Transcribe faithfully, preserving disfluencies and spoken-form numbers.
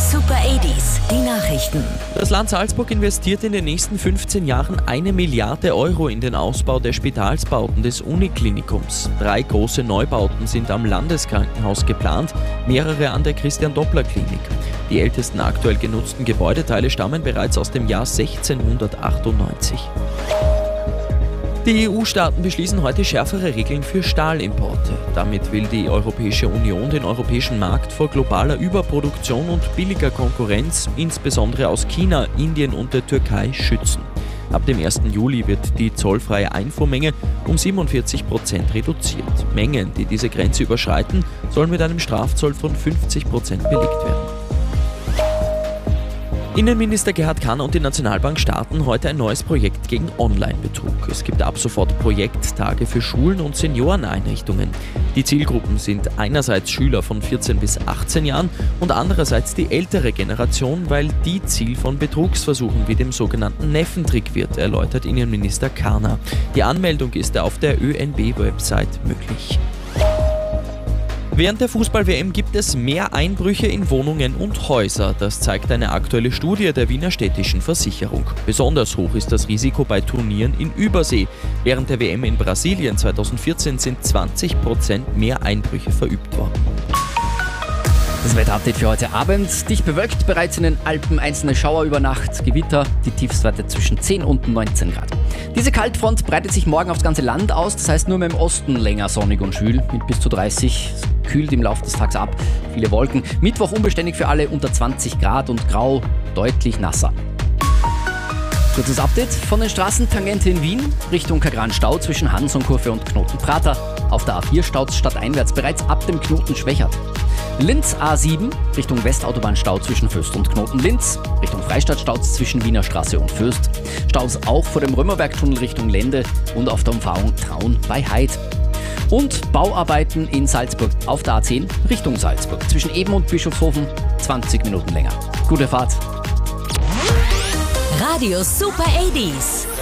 Super achtziger, die Nachrichten. Das Land Salzburg investiert in den nächsten fünfzehn Jahren eine Milliarde Euro in den Ausbau der Spitalsbauten des Uniklinikums. Drei große Neubauten sind am Landeskrankenhaus geplant, mehrere an der Christian-Doppler-Klinik. Die ältesten aktuell genutzten Gebäudeteile stammen bereits aus dem Jahr sechzehnhundertachtundneunzig. Die E U-Staaten beschließen heute schärfere Regeln für Stahlimporte. Damit will die Europäische Union den europäischen Markt vor globaler Überproduktion und billiger Konkurrenz, insbesondere aus China, Indien und der Türkei, schützen. Ab dem ersten Juli wird die zollfreie Einfuhrmenge um siebenundvierzig Prozent reduziert. Mengen, die diese Grenze überschreiten, sollen mit einem Strafzoll von fünfzig Prozent belegt werden. Innenminister Gerhard Kahner und die Nationalbank starten heute ein neues Projekt gegen Online-Betrug. Es gibt ab sofort Projekttage für Schulen und Senioreneinrichtungen. Die Zielgruppen sind einerseits Schüler von vierzehn bis achtzehn Jahren und andererseits die ältere Generation, weil die Ziel von Betrugsversuchen wie dem sogenannten Neffentrick wird, erläutert Innenminister Kahner. Die Anmeldung ist auf der Ö N B-Website möglich. Während der Fußball-W M gibt es mehr Einbrüche in Wohnungen und Häuser. Das zeigt eine aktuelle Studie der Wiener Städtischen Versicherung. Besonders hoch ist das Risiko bei Turnieren in Übersee. Während der W M in Brasilien zweitausendvierzehn sind zwanzig Prozent mehr Einbrüche verübt worden. Das Wetterupdate für heute Abend. Dicht bewölkt, bereits in den Alpen einzelne Schauer über Nacht, Gewitter, die Tiefstwerte zwischen zehn und neunzehn Grad. Diese Kaltfront breitet sich morgen aufs ganze Land aus, das heißt nur mehr im Osten länger sonnig und schwül mit bis zu dreißig. Es kühlt im Laufe des Tages ab, viele Wolken. Mittwoch unbeständig für alle unter zwanzig Grad und grau, deutlich nasser. Kurzes Update von den Straßen. Tangente in Wien, Richtung Kagran Stau zwischen Hansonkurve und Knoten-Prater. Auf der A vier staut stadteinwärts bereits ab dem Knoten Schwächert. Linz A sieben, Richtung Westautobahn Stau zwischen Föst und Knoten-Linz. Richtung Freistadt Staus zwischen Wiener Straße und Föst. Staus auch vor dem Römerbergtunnel Richtung Lende und auf der Umfahrung Traun bei Heid. Und Bauarbeiten in Salzburg auf der A zehn Richtung Salzburg. Zwischen Eben und Bischofshofen zwanzig Minuten länger. Gute Fahrt. Radio Super achtziger.